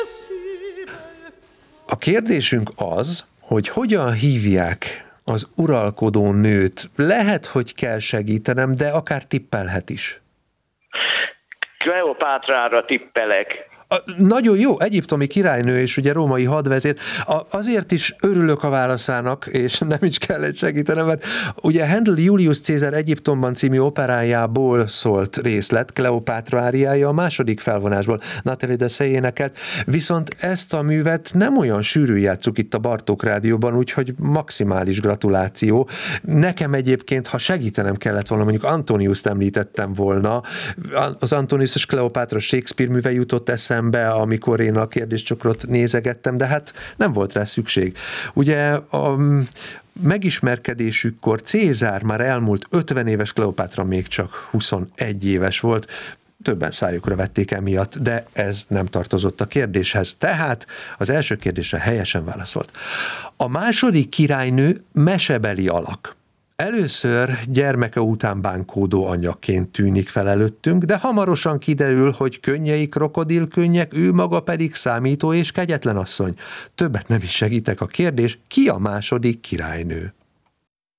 A kérdésünk az, hogy hogyan hívják az uralkodó nőt. Lehet, hogy kell segítenem, de akár tippelhet is. Kleopátrára tippelek. Nagyon jó, egyiptomi királynő és ugye római hadvezér. Azért is örülök a válaszának, és nem is kellett segítenem, mert ugye Handel Julius Cézár Egyiptomban című operájából szólt részlet, Kleopátra áriája a második felvonásból, Nathalie Dessay énekelt, viszont ezt a művet nem olyan sűrűn játsszuk itt a Bartók Rádióban, úgyhogy maximális gratuláció. Nekem egyébként, ha segítenem kellett volna, mondjuk Antoniust említettem volna, az Antonius és Kleopátra Shakespeare műve jutott eszembe, amikor én a kérdéscsokrot nézegettem, de hát nem volt rá szükség. Ugye a megismerkedésükkor Cézár már elmúlt 50 éves, Kleopátra még csak 21 éves volt, többen szájukra vették emiatt, de ez nem tartozott a kérdéshez. Tehát az első kérdésre helyesen válaszolt. A második királynő mesebeli alak. Először gyermeke után bánkódó anyagként tűnik fel előttünk, de hamarosan kiderül, hogy könnyei krokodilkönnyek, ő maga pedig számító és kegyetlen asszony. Többet nem is segítek, a kérdés, ki a második királynő?